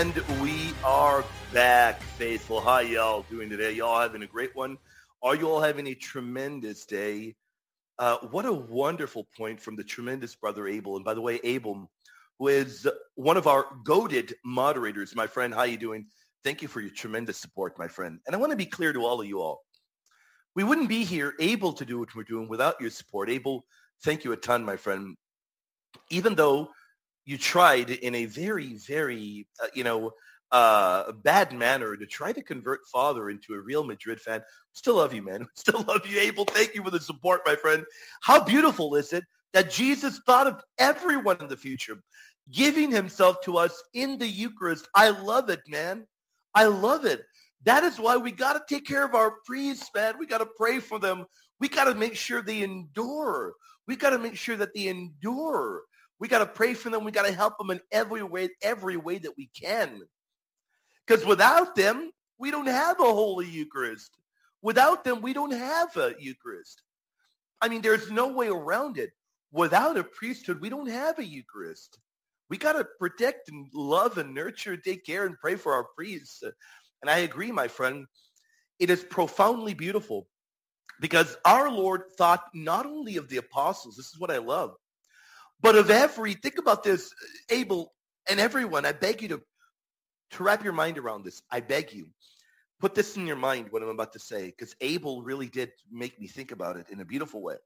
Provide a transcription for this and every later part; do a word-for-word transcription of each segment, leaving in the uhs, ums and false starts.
And we are back, faithful. How y'all doing today? Y'all having a great one? Are you all having a tremendous day? Uh, what a wonderful point from the tremendous brother Abel. And by the way, Abel, who is one of our goated moderators, my friend, how you doing? Thank you for your tremendous support, my friend. And I want to be clear to all of you all. We wouldn't be here able to do what we're doing without your support. Abel, thank you a ton, my friend. Even though you tried in a very, very, uh, you know, uh, bad manner to try to convert Father into a Real Madrid fan. Still love you, man. Still love you, Abel. Thank you for the support, my friend. How beautiful is it that Jesus thought of everyone in the future, giving himself to us in the Eucharist. I love it, man. I love it. That is why we got to take care of our priests, man. We got to pray for them. We got to make sure they endure. We got to make sure that they endure. We got to pray for them. We got to help them in every way, every way that we can. Because without them, we don't have a Holy Eucharist. Without them, we don't have a Eucharist. I mean, there's no way around it. Without a priesthood, we don't have a Eucharist. We got to protect and love and nurture, take care and pray for our priests. And I agree, my friend. It is profoundly beautiful because our Lord thought not only of the apostles, this is what I love, but of every, think about this, Abel and everyone, I beg you to, to wrap your mind around this. I beg you. Put this in your mind, what I'm about to say, because Abel really did make me think about it in a beautiful way.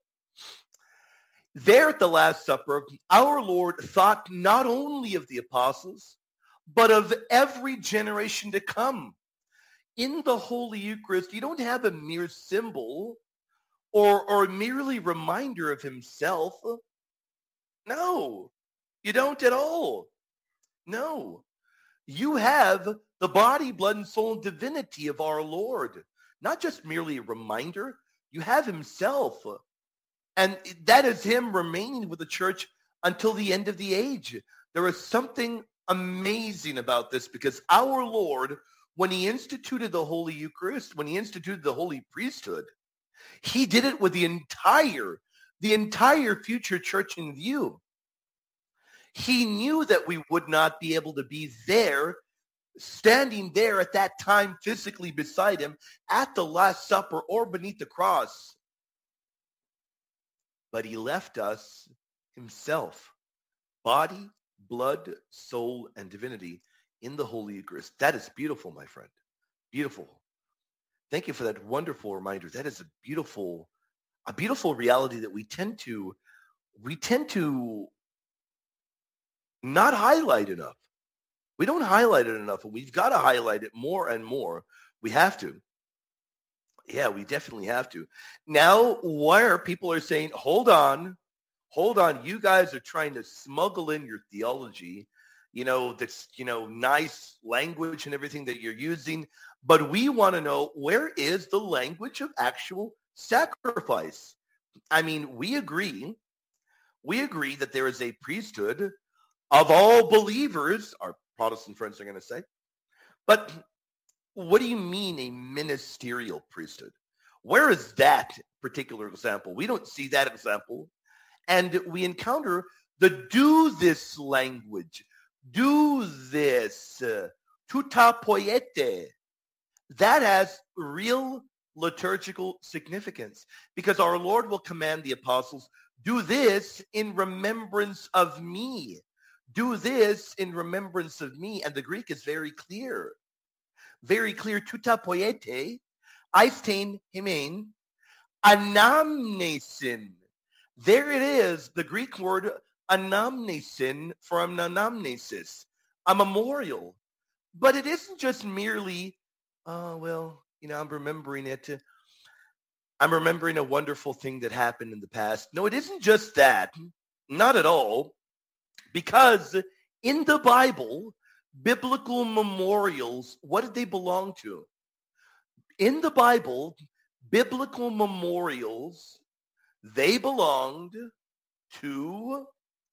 There at the Last Supper, our Lord thought not only of the apostles, but of every generation to come. In the Holy Eucharist, you don't have a mere symbol or, or merely reminder of himself. No, you don't at all. No. You have the body, blood, and soul and divinity of our Lord. Not just merely a reminder. You have himself. And that is him remaining with the church until the end of the age. There is something amazing about this because our Lord, when he instituted the Holy Eucharist, when he instituted the Holy Priesthood, he did it with the entire, the entire future church in view. He knew that we would not be able to be there, standing there at that time physically beside him at the Last Supper or beneath the cross. But he left us himself, body, blood, soul, and divinity in the Holy Eucharist. That is beautiful, my friend. Beautiful. Thank you for that wonderful reminder. That is a beautiful, a beautiful reality that we tend to, we tend to not highlight enough. We don't highlight it enough, and we've got to highlight it more and more. We have to. Yeah, we definitely have to. Now, where people are saying, hold on, hold on, you guys are trying to smuggle in your theology, you know, that's, you know, nice language and everything that you're using, but we want to know, where is the language of actual sacrifice? I mean, we agree, we agree that there is a priesthood of all believers, our Protestant friends are going to say, but what do you mean a ministerial priesthood? Where is that particular example? We don't see that example. And we encounter the do this language. Do this. Uh, tuta poiete. That has real liturgical significance because our Lord will command the apostles, do this in remembrance of me. Do this in remembrance of me. And the Greek is very clear. Very clear, tuta poiete, aistain himen, anamnesin. There it is, the Greek word anamnesin from anamnesis, a memorial. But it isn't just merely, oh, well, you know, I'm remembering it. I'm remembering a wonderful thing that happened in the past. No, it isn't just that. Not at all. Because in the Bible, biblical memorials, what did they belong to? In the Bible, biblical memorials, they belonged to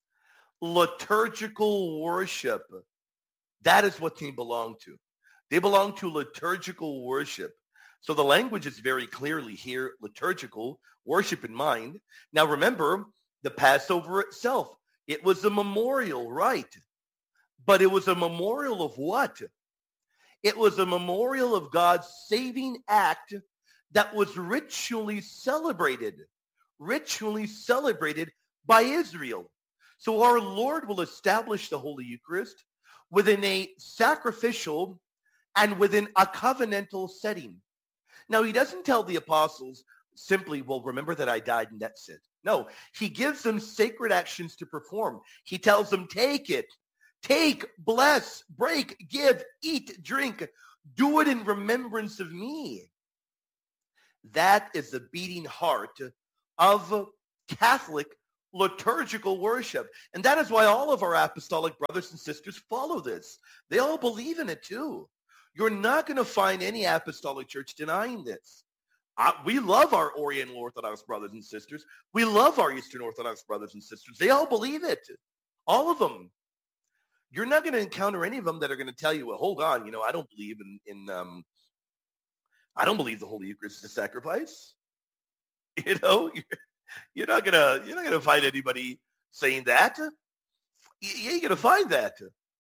liturgical worship. That is what they belong to. They belong to liturgical worship. So the language is very clearly here, liturgical worship in mind. Now remember, the Passover itself, it was a memorial rite. But it was a memorial of what? It was a memorial of God's saving act that was ritually celebrated, ritually celebrated by Israel. So our Lord will establish the Holy Eucharist within a sacrificial and within a covenantal setting. Now, he doesn't tell the apostles simply, well, remember that I died and that's it. No, he gives them sacred actions to perform. He tells them, take it. Take, bless, break, give, eat, drink. Do it in remembrance of me. That is the beating heart of Catholic liturgical worship. And that is why all of our apostolic brothers and sisters follow this. They all believe in it too. You're not going to find any apostolic church denying this. Uh, we love our Oriental Orthodox brothers and sisters. We love our Eastern Orthodox brothers and sisters. They all believe it. All of them. You're not going to encounter any of them that are going to tell you, well, hold on, you know, I don't believe in, in um, I don't believe the Holy Eucharist is a sacrifice. You know, you're, you're not going to, you're not going to find anybody saying that. You ain't going to find that.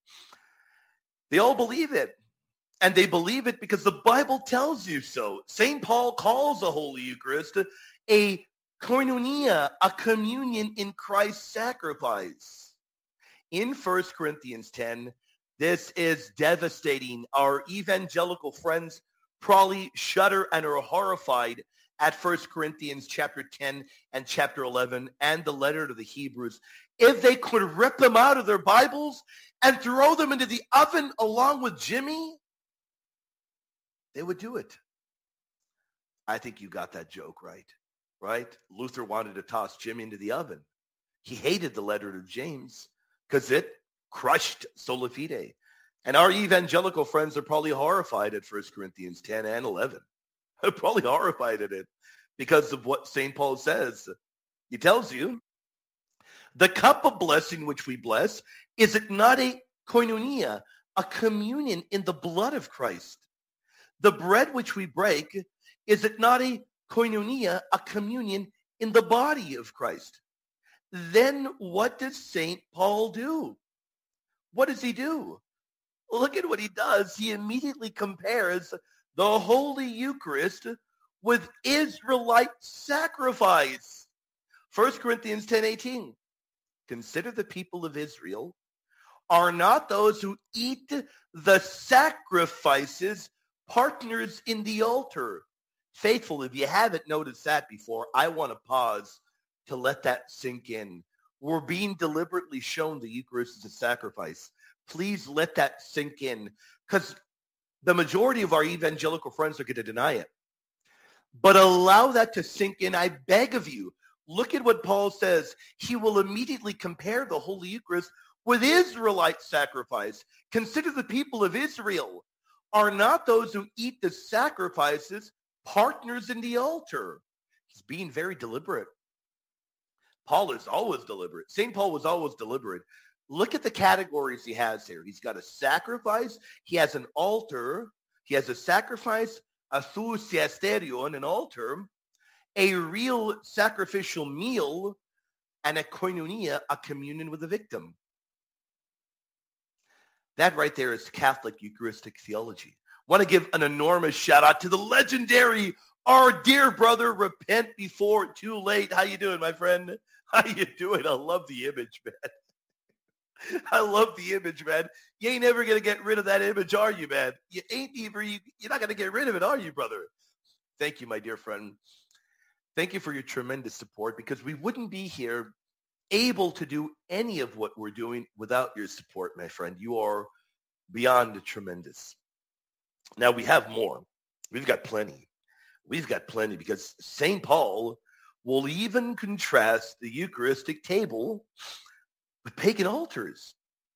They all believe it. And they believe it because the Bible tells you so. Saint Paul calls the Holy Eucharist a koinonia, a communion in Christ's sacrifice. In First Corinthians ten, this is devastating. Our evangelical friends probably shudder and are horrified at First Corinthians chapter ten and chapter eleven and the letter to the Hebrews. If they could rip them out of their Bibles and throw them into the oven along with Jimmy, they would do it. I think you got that joke right, right? Luther wanted to toss Jimmy into the oven. He hated the letter to James because it crushed sola fide. And our evangelical friends are probably horrified at First Corinthians ten and eleven. They're probably horrified at it because of what Saint Paul says. He tells you, the cup of blessing which we bless, is it not a koinonia, a communion in the blood of Christ? The bread which we break, is it not a koinonia, a communion in the body of Christ? Then what does Saint Paul do? What does he do? Look at what he does. He immediately compares the Holy Eucharist with Israelite sacrifice. First Corinthians ten eighteen. Consider the people of Israel are not those who eat the sacrifices partners in the altar. Faithful, if you haven't noticed that before, I want to pause to let that sink in. We're being deliberately shown the Eucharist is a sacrifice. Please let that sink in, because the majority of our evangelical friends are going to deny it. But allow that to sink in, I beg of you. Look at what Paul says. He will immediately compare the Holy Eucharist with Israelite sacrifice. Consider the people of Israel are not those who eat the sacrifices partners in the altar. He's being very deliberate. Paul is always deliberate. Saint Paul was always deliberate. Look at the categories he has here. He's got a sacrifice. He has an altar. He has a sacrifice, a thusiasterion, an altar, a real sacrificial meal, and a koinonia, a communion with the victim. That right there is Catholic Eucharistic theology. Want to give an enormous shout out to the legendary, our dear brother, Repent Before Too Late. How you doing, my friend? How you doing? I love the image, man. I love the image, man. You ain't ever going to get rid of that image, are you, man? You ain't ever, you, you're not going to get rid of it, are you, brother? Thank you, my dear friend. Thank you for your tremendous support, because we wouldn't be here able to do any of what we're doing without your support, my friend. You are beyond tremendous. Now, we have more. We've got plenty. We've got plenty, because Saint Paul will even contrast the Eucharistic table with pagan altars.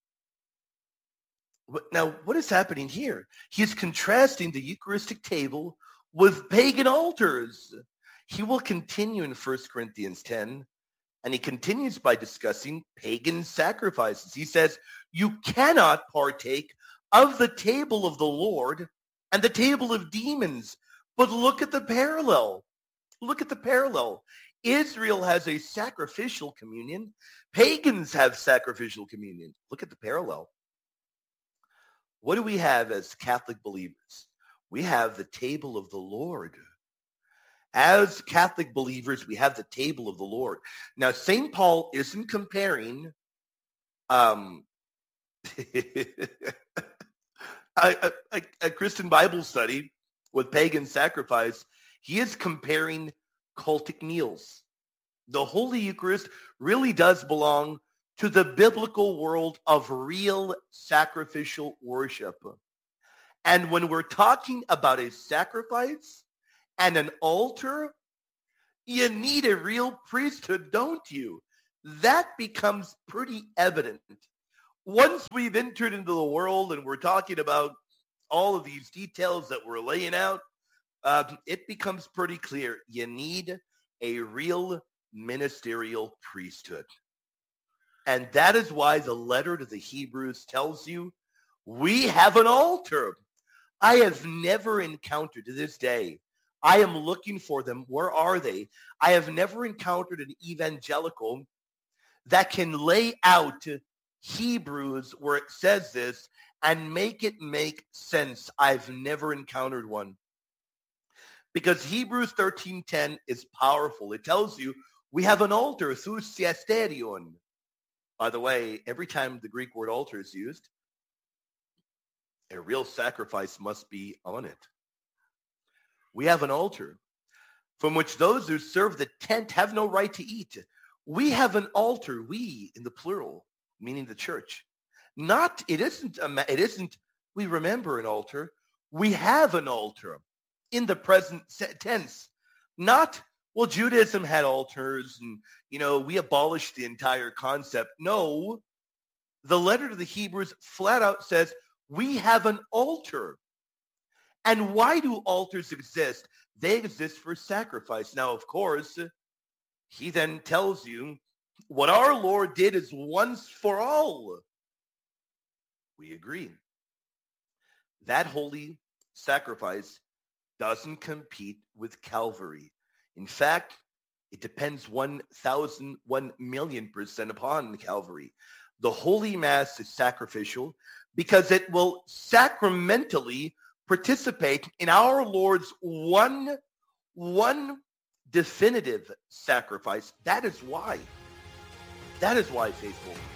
Now, what is happening here? He is contrasting the Eucharistic table with pagan altars. He will continue in First Corinthians ten, and he continues by discussing pagan sacrifices. He says, you cannot partake of the table of the Lord and the table of demons. But look at the parallel. Look at the parallel. Israel has a sacrificial communion. Pagans have sacrificial communion. Look at the parallel. what do we have as Catholic believers? We have the table of the Lord. As Catholic believers, we have the table of the Lord. Now, Saint Paul isn't comparing um, a, a, a Christian Bible study with pagan sacrifice. He is comparing cultic meals. The Holy Eucharist really does belong to the biblical world of real sacrificial worship. And when we're talking about a sacrifice and an altar, you need a real priesthood, don't you? That becomes pretty evident. Once we've entered into the world and we're talking about all of these details that we're laying out, uh, it becomes pretty clear. You need a real ministerial priesthood. And that is why the letter to the Hebrews tells you, we have an altar. I have never encountered to this day. I am looking for them. Where are they? I have never encountered an evangelical that can lay out Hebrews where it says this and make it make sense. I've never encountered one. Because Hebrews thirteen ten is powerful. It tells you we have an altar, thusiasterion. By the way, every time the Greek word altar is used, a real sacrifice must be on it. We have an altar from which those who serve the tent have no right to eat. We have an altar, we in the plural, meaning the church. Not, it isn't, a, it isn't, we remember an altar. We have an altar in the present tense. Not, well, Judaism had altars and, you know, we abolished the entire concept. No, the letter to the Hebrews flat out says, we have an altar. And why do altars exist? They exist for sacrifice. Now, of course, he then tells you what our Lord did is once for all. We agree. That holy sacrifice doesn't compete with Calvary. In fact, it depends one thousand, one million percent upon Calvary. The Holy Mass is sacrificial because it will sacramentally participate in our Lord's one, one definitive sacrifice. That is why. That is why, faithful.